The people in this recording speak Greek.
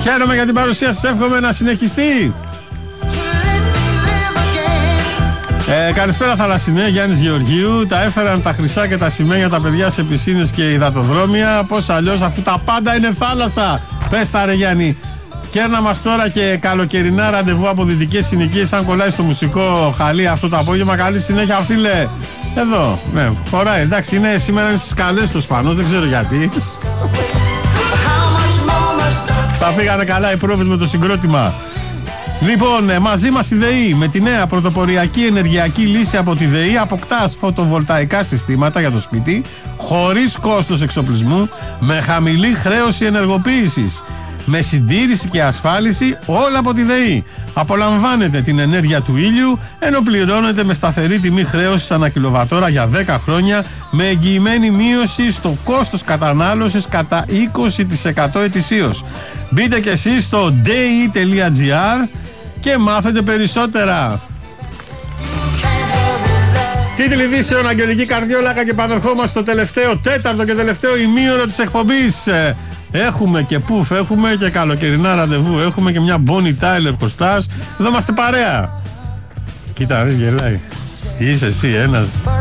Χαίρομαι για την παρουσία σας, εύχομαι να συνεχιστεί. Καλησπέρα Θαλασσινέ, Γιάννης Γεωργίου. Τα έφεραν τα χρυσά και τα σημαίνια τα παιδιά σε πισίνες και υδατοδρόμια. Πώς αλλιώς, αφού τα πάντα είναι θάλασσα. Πες τα ρε Γιάννη. Κέρνα μας τώρα και καλοκαιρινά ραντεβού από δυτικές συνοικίες. Αν κολλάει στο μουσικό χαλί αυτό το απόγευμα. Καλή συνέχεια φίλε. Εδώ, ναι, χωράει. Εντάξει, είναι σήμερα στις σκαλές του Σπανός, δεν ξέρω γιατί. Τα πήγανε καλά οι πρόβες με το συγκρότημα. Λοιπόν, μαζί μας η ΔΕΗ. Με τη νέα πρωτοποριακή ενεργειακή λύση από τη ΔΕΗ αποκτάς φωτοβολταϊκά συστήματα για το σπίτι, χωρίς κόστος εξοπλισμού, με χαμηλή χρέωση ενεργοποίησης, με συντήρηση και ασφάλιση, όλα από τη ΔΕΗ. Απολαμβάνετε την ενέργεια του ήλιου, ενώ πληρώνετε με σταθερή τιμή χρέωσης ανά κιλοβατόρα για 10 χρόνια, με εγγυημένη μείωση στο κόστος κατανάλωσης κατά 20% ετησίως. Μπείτε και εσείς στο de.gr και μάθετε περισσότερα. Τίτλοι ειδήσεων, Αγγελική Καρδιόλακα, και επανερχόμαστε στο τελευταίο, τέταρτο και τελευταίο ημίωρο της εκπομπής. Έχουμε και πουφ, έχουμε και καλοκαιρινά ραντεβού, έχουμε και μια Bonnie Tyler Κωστάς. Εδώ είμαστε παρέα. Κοίτα, δεν γελάει. Είσαι εσύ ένας.